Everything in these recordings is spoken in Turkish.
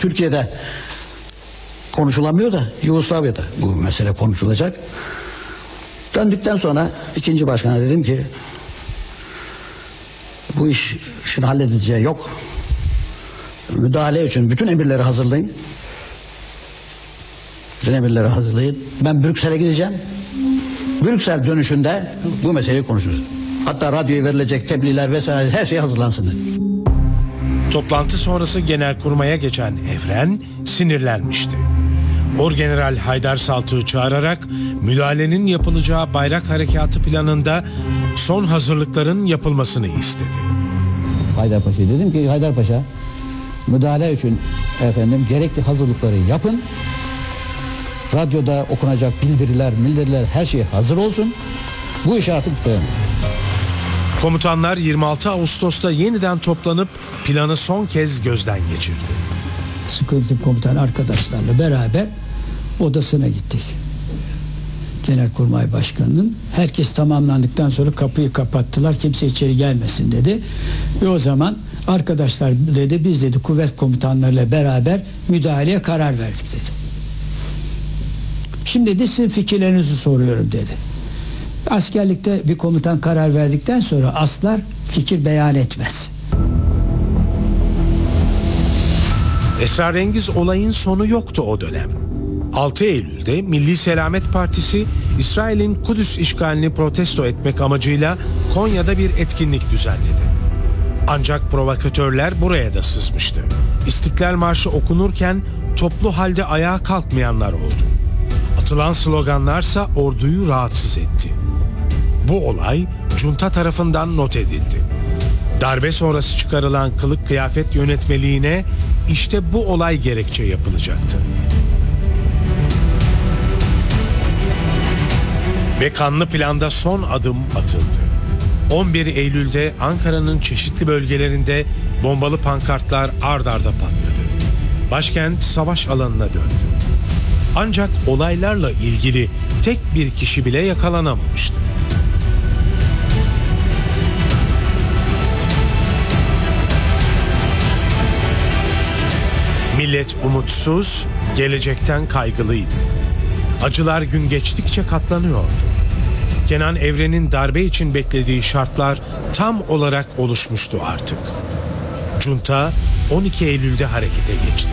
Türkiye'de konuşulamıyor da Yugoslavya'da bu mesele konuşulacak. Döndükten sonra ikinci başkana dedim ki bu işin halledileceği yok. Müdahale için bütün emirleri hazırlayın. Bütün emirleri hazırlayın. Ben Brüksel'e gideceğim. Brüksel dönüşünde bu meseleyi konuşuruz. Hatta radyoya verilecek tebliğler vesaire her şey hazırlansın dedi. Toplantı sonrası Genelkurmay'a geçen Evren sinirlenmişti. Orgeneral Haydar Saltık'ı çağırarak müdahalenin yapılacağı bayrak harekatı planında son hazırlıkların yapılmasını istedi. Haydarpaşa'ya dedim ki Haydarpaşa müdahale için gerekli hazırlıkları yapın. Radyoda okunacak bildiriler her şey hazır olsun. Bu işi artık bitirelim. Komutanlar 26 Ağustos'ta yeniden toplanıp planı son kez gözden geçirdi. Sıkıntı komutan arkadaşlarla beraber odasına gittik. Genelkurmay Başkanı'nın. Herkes tamamlandıktan sonra kapıyı kapattılar. Kimse içeri gelmesin dedi. Ve o zaman arkadaşlar dedi biz dedi kuvvet komutanlarıyla beraber müdahaleye karar verdik dedi. Şimdi de sizin fikirlerinizi soruyorum dedi. Askerlikte bir komutan karar verdikten sonra aslar fikir beyan etmez. Esrarengiz olayın sonu yoktu o dönem. 6 Eylül'de Milli Selamet Partisi İsrail'in Kudüs işgalini protesto etmek amacıyla Konya'da bir etkinlik düzenledi. Ancak provokatörler buraya da sızmıştı. İstiklal Marşı okunurken toplu halde ayağa kalkmayanlar oldu. Atılan sloganlarsa orduyu rahatsız etti. Bu olay junta tarafından not edildi. Darbe sonrası çıkarılan kılık kıyafet yönetmeliğine işte bu olay gerekçe yapılacaktı. Ve kanlı planda son adım atıldı. 11 Eylül'de Ankara'nın çeşitli bölgelerinde bombalı pankartlar ard arda patladı. Başkent savaş alanına döndü. Ancak olaylarla ilgili tek bir kişi bile yakalanamamıştı. Millet umutsuz, gelecekten kaygılıydı. Acılar gün geçtikçe katlanıyordu. Kenan Evren'in darbe için beklediği şartlar tam olarak oluşmuştu artık. Junta 12 Eylül'de harekete geçti.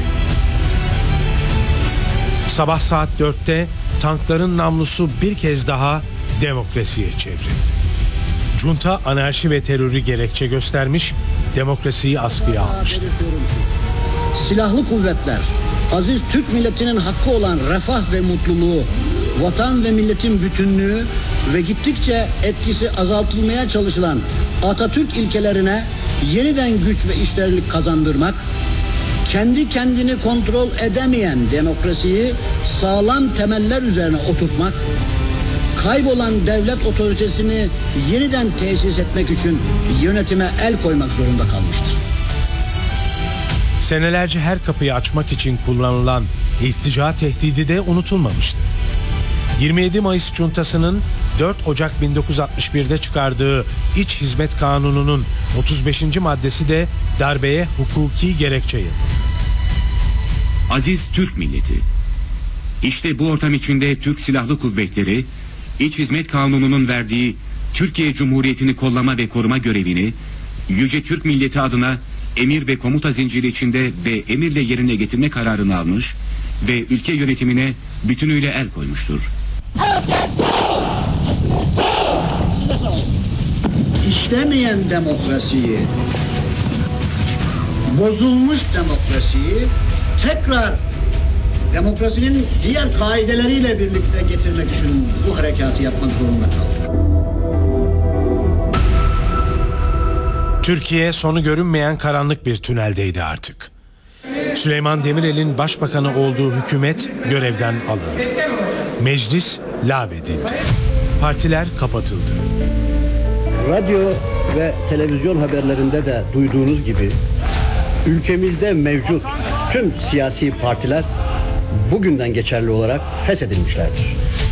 Sabah saat 4'te tankların namlusu bir kez daha demokrasiye çevrildi. Junta anarşi ve terörü gerekçe göstermiş, demokrasiyi askıya almıştı. Silahlı kuvvetler, aziz Türk milletinin hakkı olan refah ve mutluluğu, vatan ve milletin bütünlüğü ve gittikçe etkisi azaltılmaya çalışılan Atatürk ilkelerine yeniden güç ve işlerlik kazandırmak, kendi kendini kontrol edemeyen demokrasiyi sağlam temeller üzerine oturtmak, kaybolan devlet otoritesini yeniden tesis etmek için yönetime el koymak zorunda kalmıştır. Senelerce her kapıyı açmak için kullanılan iltica tehdidi de unutulmamıştı. 27 Mayıs Cuntası'nın 4 Ocak 1961'de çıkardığı İç Hizmet Kanunu'nun 35. maddesi de darbeye hukuki gerekçe yapıldı. Aziz Türk milleti, işte bu ortam içinde Türk Silahlı Kuvvetleri, İç Hizmet Kanunu'nun verdiği Türkiye Cumhuriyeti'ni kollama ve koruma görevini Yüce Türk milleti adına emir ve komuta zinciri içinde ve emirle yerine getirme kararını almış ve ülke yönetimine bütünüyle el koymuştur. İşlemeyen demokrasiyi, bozulmuş demokrasiyi tekrar demokrasinin diğer kaideleriyle birlikte getirmek için bu harekatı yapmak zorunda kaldı. Türkiye sonu görünmeyen karanlık bir tüneldeydi artık. Süleyman Demirel'in başbakanı olduğu hükümet görevden alındı. Meclis lağvedildi. Partiler kapatıldı. Radyo ve televizyon haberlerinde de duyduğunuz gibi ülkemizde mevcut tüm siyasi partiler bugünden geçerli olarak feshedilmişlerdir.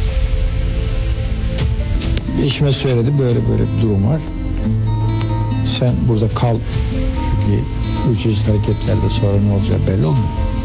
Eşime söyledim böyle bir durum var. Sen burada kal çünkü bu çeşitli hareketlerde sonra ne olacağı belli olmuyor.